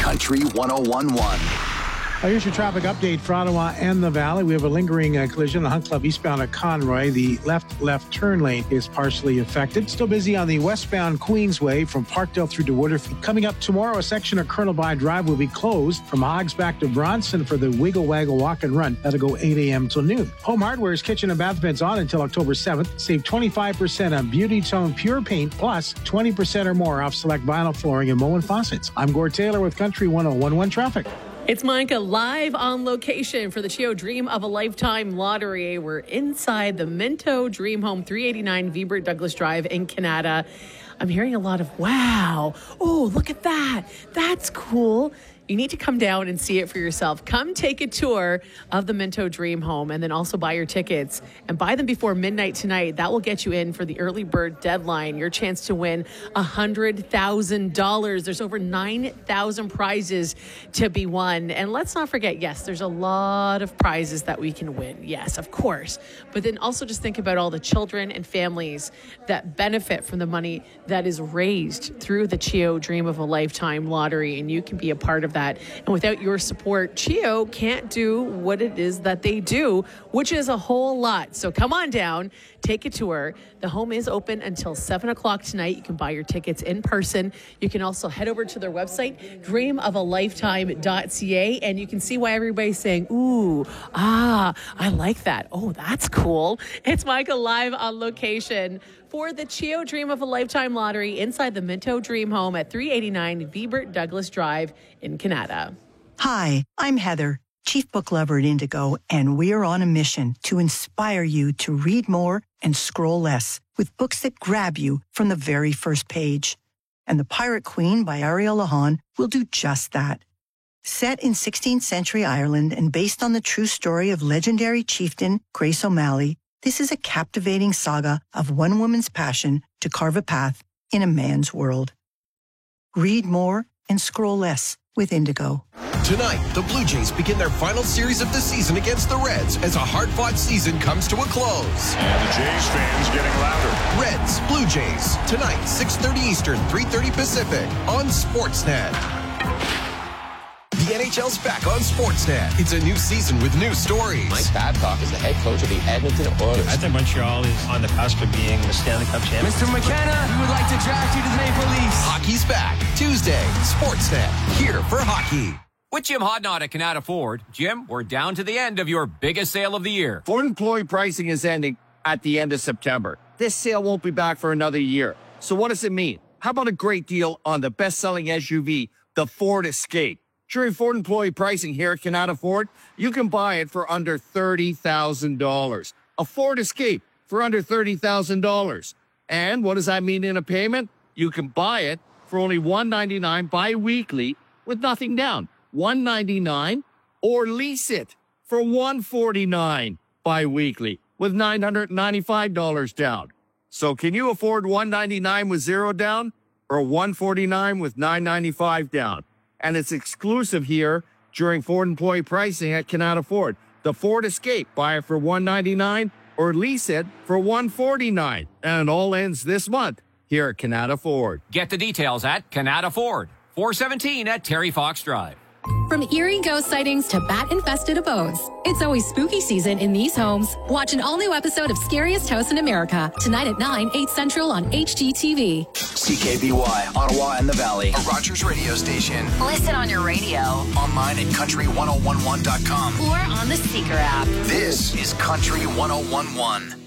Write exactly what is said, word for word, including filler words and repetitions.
Country one oh one point one. Uh, here's your traffic update for Ottawa and the Valley. We have a lingering uh, collision on Hunt Club eastbound at Conroy. The left-left turn lane is partially affected. Still busy on the westbound Queensway from Parkdale through to Woodruff. Coming up tomorrow, a section of Colonel By Drive will be closed from Hogs back to Bronson for the Wiggle Waggle Walk and Run. That'll go eight a.m. till noon. Home Hardware's kitchen and bath beds on until October seventh. Save twenty-five percent on Beauty Tone Pure Paint plus twenty percent or more off select vinyl flooring and Moen faucets. I'm Gord Taylor with Country one oh one point one Traffic. It's Monica live on location for the Chio Dream of a Lifetime Lottery. We're inside the Minto Dream Home, three eighty-nine Vibert Douglas Drive in Canada. I'm hearing a lot of, wow, oh, look at that. That's cool. You need to come down and see it for yourself. Come take a tour of the Minto Dream Home and then also buy your tickets and buy them before midnight tonight. That will get you in for the early bird deadline. Your chance to win one hundred thousand dollars. There's over nine thousand prizes to be won. And let's not forget, yes, there's a lot of prizes that we can win. Yes, of course. But then also just think about all the children and families that benefit from the money that is raised through the Chio Dream of a Lifetime Lottery. And you can be a part of that. And without your support, Chio can't do what it is that they do, which is a whole lot. So come on down, take a tour. The home is open until seven o'clock tonight. You can buy your tickets in person. You can also head over to their website, dream of a lifetime dot c a, and you can see why everybody's saying, ooh, ah, I like that. Oh, that's cool. It's Michael live on location for the Chio Dream of a Lifetime Lottery inside the Minto Dream Home at three eighty-nine Vibert Douglas Drive in Canada. Hi, I'm Heather, Chief Book Lover at Indigo, and we're on a mission to inspire you to read more and scroll less with books that grab you from the very first page. And The Pirate Queen by Ariel Lahan will do just that. Set in sixteenth century Ireland and based on the true story of legendary chieftain Grace O'Malley, this is a captivating saga of one woman's passion to carve a path in a man's world. Read more and scroll less with Indigo. Tonight, the Blue Jays begin their final series of the season against the Reds as a hard-fought season comes to a close. And the Jays fans getting louder. Reds, Blue Jays, tonight, six thirty Eastern, three thirty Pacific on Sportsnet. The N H L's back on Sportsnet. It's a new season with new stories. Mike Babcock is the head coach of the Edmonton Oilers. I think Montreal is on the cusp of being the Stanley Cup champion. Mister McKenna, we would like to draft you to the Maple Leafs. Hockey's back. Tuesday, Sportsnet. Here for hockey. With Jim Hodnott at Canada Ford. Jim, we're down to the end of your biggest sale of the year. Ford employee pricing is ending at the end of September. This sale won't be back for another year. So what does it mean? How about a great deal on the best-selling S U V, the Ford Escape? During Ford employee pricing here at Canada Ford, you can buy it for under thirty thousand dollars. A Ford Escape for under thirty thousand dollars. And what does that mean in a payment? You can buy it for only one hundred ninety-nine dollars bi-weekly with nothing down. one hundred ninety-nine dollars or lease it for one hundred forty-nine dollars bi-weekly with nine hundred ninety-five dollars down. So can you afford one hundred ninety-nine dollars with zero down or one hundred forty-nine dollars with nine hundred ninety-five dollars down? And it's exclusive here during Ford employee pricing at Canada Ford. The Ford Escape, buy it for one hundred ninety-nine dollars or lease it for one hundred forty-nine dollars. And it all ends this month here at Canada Ford. Get the details at Canada Ford, four seventeen at Terry Fox Drive. From eerie ghost sightings to bat-infested abodes, it's always spooky season in these homes. Watch an all-new episode of Scariest House in America, tonight at nine, eight Central on H G T V. C K B Y, Ottawa and the Valley, a Rogers radio station. Listen on your radio. Online at country one oh one one dot com. Or on the Seeker app. This is Country one oh one point one.